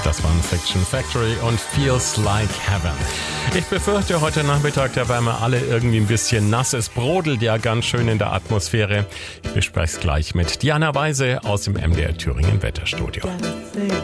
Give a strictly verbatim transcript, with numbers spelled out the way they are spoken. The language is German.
Das waren Fiction Factory und Feels Like Heaven. Ich befürchte, heute Nachmittag, da werden wir alle irgendwie ein bisschen nass. Es brodelt ja ganz schön in der Atmosphäre. Ich bespreche es gleich mit Diana Weise aus dem M D R Thüringen Wetterstudio.